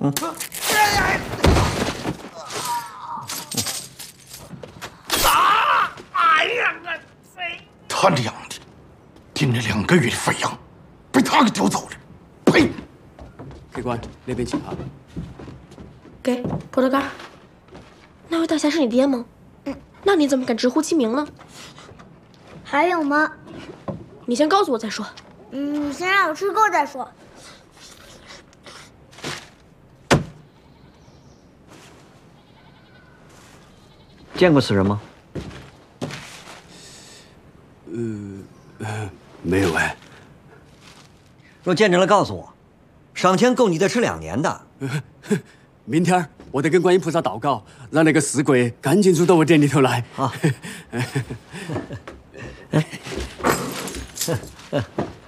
他娘的，盯了2个月的肥羊，被他给丢走了，呸！ 客官，那边请啊。 给葡萄干。那位大侠是你爹吗？那你怎么敢直呼其名呢？ 还有吗？ 你先告诉我再说。 先让我吃够再说。 见过此人吗？ 没有哎。 若见着了，告诉我，赏钱够你再吃2年的。 明天我得跟观音菩萨祷告，让那个死鬼赶紧住到我店里头来。 啊。